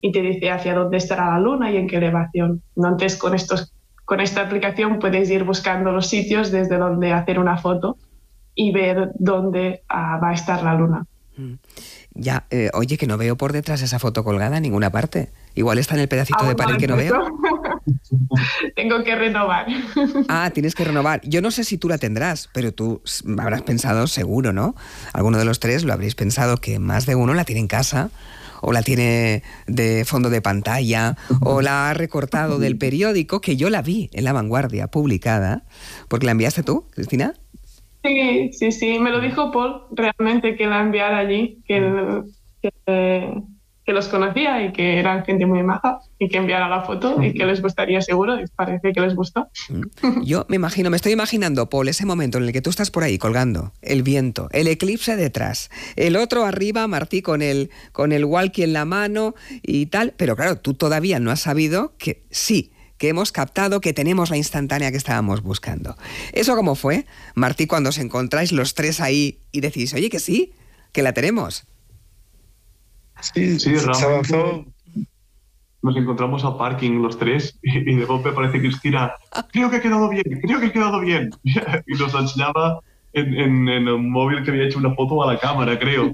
y te dice hacia dónde estará la luna y en qué elevación. Entonces, con esta aplicación puedes ir buscando los sitios desde donde hacer una foto y ver dónde va a estar la luna. Ya, oye, que no veo por detrás esa foto colgada en ninguna parte. Igual está en el pedacito de pared que no veo. Tengo que renovar. Tienes que renovar. Yo no sé si tú la tendrás, pero tú habrás pensado seguro, ¿no? Alguno de los tres lo habréis pensado, que más de uno la tiene en casa, o la tiene de fondo de pantalla, o la ha recortado del periódico, que yo la vi en La Vanguardia publicada. ¿Porque la enviaste tú, Cristina? Sí, me lo dijo Paul, realmente, que la enviara allí, que los conocía y que eran gente muy maja, y que enviara la foto y que les gustaría seguro, y parece que les gustó. Yo me estoy imaginando, Paul, ese momento en el que tú estás por ahí colgando, el viento, el eclipse detrás, el otro arriba, Martí con el walkie en la mano y tal, pero claro, tú todavía no has sabido que sí, que hemos captado, que tenemos la instantánea que estábamos buscando. ¿Eso cómo fue, Martí, cuando os encontráis los tres ahí y decís, oye, que sí, que la tenemos? Sí, realmente nos encontramos al parking los tres y de golpe aparece Cristina, creo que he quedado bien. Y nos enseñaba en el móvil que había hecho una foto a la cámara, creo.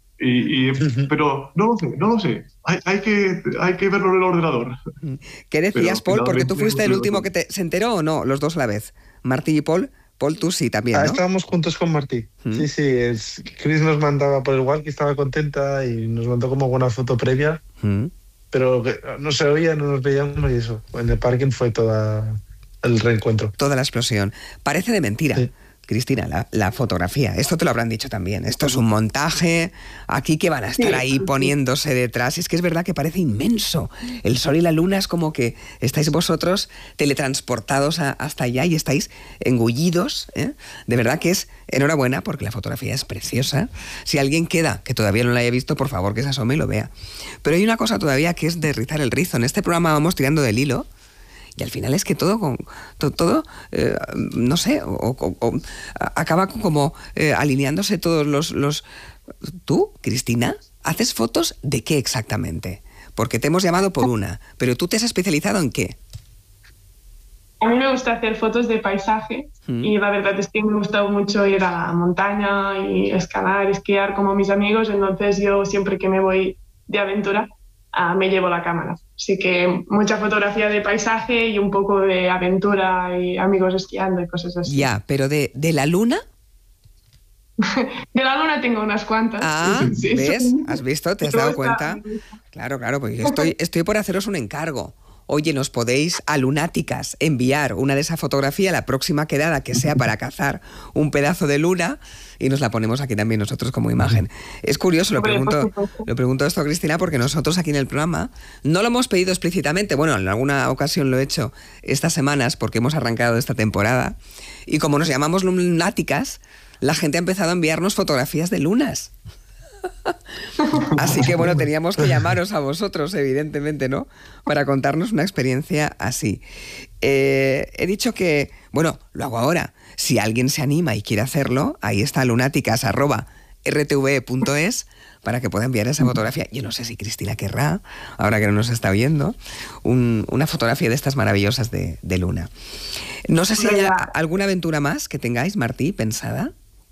Pero no lo sé. Hay que verlo en el ordenador. ¿Qué decías, Paul? Porque tú fuiste el último que se enteró, ¿o no? Los dos a la vez. Martí y Paul. Paul, tú sí también, ¿no? Estábamos juntos con Martí. Sí. Chris nos mandaba por el walkie, estaba contenta y nos mandó como una foto previa. Pero no se oía, no nos veíamos y eso. En el parking fue todo el reencuentro. Toda la explosión. Parece de mentira. Sí. Cristina, la fotografía, esto te lo habrán dicho también, esto es un montaje, aquí que van a estar ahí poniéndose detrás, es que es verdad que parece inmenso, el sol y la luna es como que estáis vosotros teletransportados hasta allá y estáis engullidos, ¿eh? De verdad que es enhorabuena porque la fotografía es preciosa, si alguien queda que todavía no la haya visto, por favor que se asome y lo vea, pero hay una cosa todavía que es de rizar el rizo, en este programa vamos tirando del hilo. Y al final es que todo no sé, acaba como alineándose todos los... ¿Tú, Cristina, haces fotos de qué exactamente? Porque te hemos llamado por una, pero ¿tú te has especializado en qué? A mí me gusta hacer fotos de paisaje y la verdad es que me gusta mucho ir a la montaña y escalar, esquiar como mis amigos, entonces yo siempre que me voy de aventura me llevo la cámara. Así que mucha fotografía de paisaje y un poco de aventura y amigos esquiando y cosas así. Ya, pero ¿de la luna? De la luna tengo unas cuantas. Sí, ¿ves? ¿Has visto? ¿Te has dado cuenta? Claro, porque estoy por haceros un encargo. Oye, nos podéis a Lunáticas enviar una de esa fotografía a la próxima quedada que sea para cazar un pedazo de luna y nos la ponemos aquí también nosotros como imagen. Es curioso, lo pregunto esto a Cristina porque nosotros aquí en el programa no lo hemos pedido explícitamente, bueno, en alguna ocasión lo he hecho estas semanas porque hemos arrancado esta temporada y como nos llamamos Lunáticas, la gente ha empezado a enviarnos fotografías de lunas. Así que bueno, teníamos que llamaros a vosotros, evidentemente, ¿no? Para contarnos una experiencia así. He dicho que, bueno, lo hago ahora. Si alguien se anima y quiere hacerlo, ahí está lunáticas@rtve.es para que pueda enviar esa fotografía. Yo no sé si Cristina querrá, ahora que no nos está oyendo, una fotografía de estas maravillosas de luna. No sé si hay alguna aventura más que tengáis, Martí, pensada.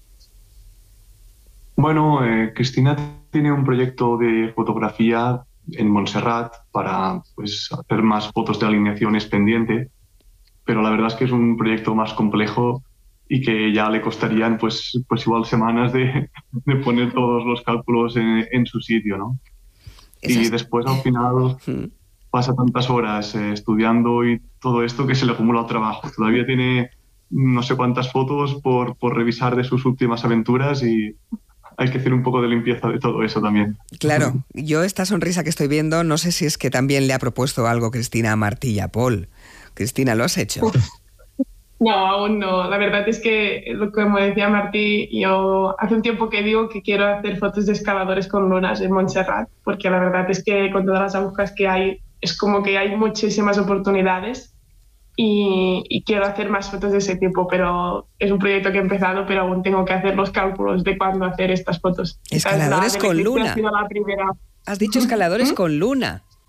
Bueno, Cristina tiene un proyecto de fotografía en Montserrat para hacer más fotos de alineaciones pendiente, pero la verdad es que es un proyecto más complejo y que ya le costarían pues igual semanas de poner todos los cálculos en su sitio, ¿no? Y después al final pasa tantas horas estudiando y todo esto que se le acumula el trabajo. Todavía tiene no sé cuántas fotos por revisar de sus últimas aventuras y hay que hacer un poco de limpieza de todo eso también. Claro, yo esta sonrisa que estoy viendo, no sé si es que también le ha propuesto algo Cristina a Martí y a Paul. Cristina, ¿lo has hecho? No, aún no. La verdad es que, como decía Martí, yo hace un tiempo que digo que quiero hacer fotos de escaladores con lunas en Montserrat, porque la verdad es que con todas las agujas que hay, es como que hay muchísimas oportunidades. Y quiero hacer más fotos de ese tipo, pero es un proyecto que he empezado, pero aún tengo que hacer los cálculos de cuándo hacer estas fotos. Escaladores con luna. Ha sido la primera. Has dicho escaladores con luna.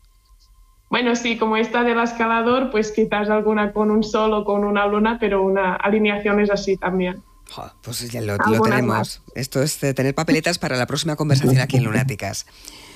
Bueno, sí, como esta del escalador, pues quizás alguna con un sol o con una luna, pero una alineación es así también. Pues ya lo tenemos. Esto es tener papeletas para la próxima conversación aquí en Lunáticas.